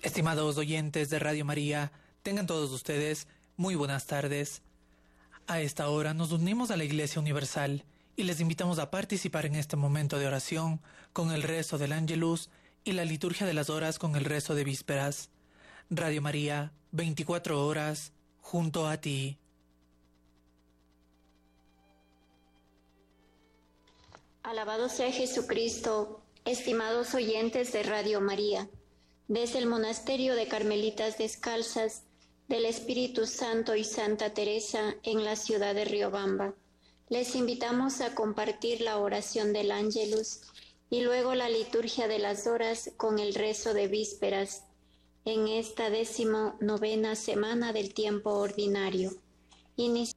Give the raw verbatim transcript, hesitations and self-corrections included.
Estimados oyentes de Radio María, tengan todos ustedes muy buenas tardes. A esta hora nos unimos a la Iglesia Universal y les invitamos a participar en este momento de oración con el rezo del Ángelus y la liturgia de las horas con el rezo de vísperas. Radio María, veinticuatro horas, junto a ti. Alabado sea Jesucristo, estimados oyentes de Radio María. Desde el Monasterio de Carmelitas Descalzas del Espíritu Santo y Santa Teresa en la ciudad de Riobamba, les invitamos a compartir la oración del Ángelus y luego la liturgia de las horas con el rezo de vísperas en esta décimo novena semana del tiempo ordinario. Inici-